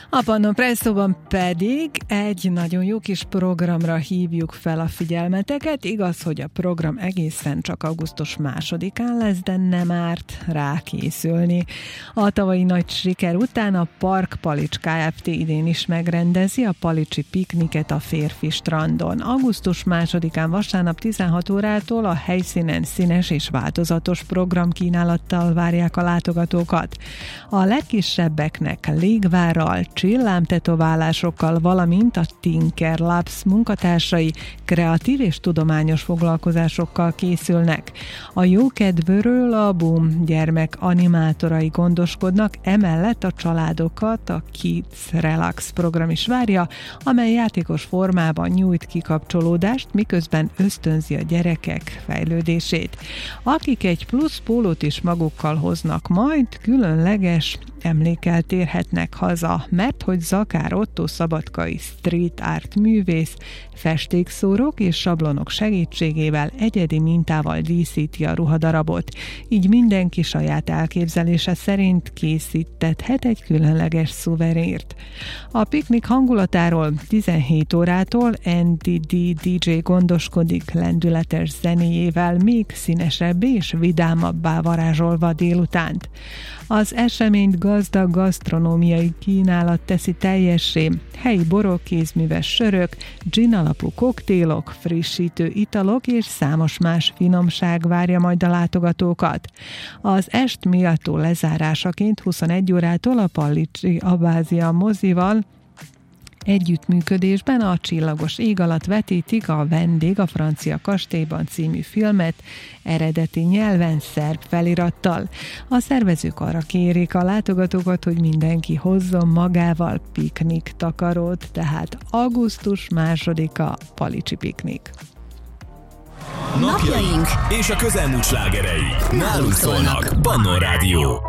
A Pannon Presszóban pedig egy nagyon jó kis programra hívjuk fel a figyelmeteket. Igaz, hogy a program egészen csak augusztus 2-án lesz, de nem árt rákészülni. A tavalyi nagy siker után a Park Palics Kft. Idén is megrendezi a palicsi pikniket a Férfi strandon. Augusztus 2-án vasárnap 16 órától a helyszínen színes és változatos programkínálattal várják a látogatókat. A legkisebbeknek légvárral, csillámtetoválásokkal, valamint a Tinker Labs munkatársai kreatív és tudományos foglalkozásokkal készülnek. A jókedvőről a Boom gyermek animátorai gondoskodnak, emellett a családokat a Kids Relax program is várja, amely játékos formában nyújt kikapcsolódást, miközben ösztönzi a gyerekek fejlődését. Akik egy plusz pólót is magukkal hoznak majd, különleges emlékkel térhetnek haza, mert hogy Zakár Otto szabadkai street art művész festékszórók és sablonok segítségével egyedi mintával díszíti a ruhadarabot, így mindenki saját elképzelése szerint készítethet egy különleges szuvenírt. A piknik hangulatáról 17 órától NDD DJ gondoskodik lendületes zenéjével még színesebbé és vidámabbá varázsolva délutánt. Az eseményt gazdag gasztronómiai kínálat teszi teljessé, helyi borok, kézműves sörök, gin alapú koktélok, frissítő italok és számos más finomság várja majd a látogatókat. Az est méltó lezárásaként 21 órától a Palicsi Abázia mozival együttműködésben a Csillagos ég alatt vetítik a Vendég a francia kastélyban című filmet eredeti nyelven szerb felirattal. A szervezők arra kérik a látogatókat, hogy mindenki hozzon magával piknik takarót, tehát augusztus 2-a Palicsi piknik. Napjaink és a közelmúlt slágerei nálunk szólnak. Pannon Rádió.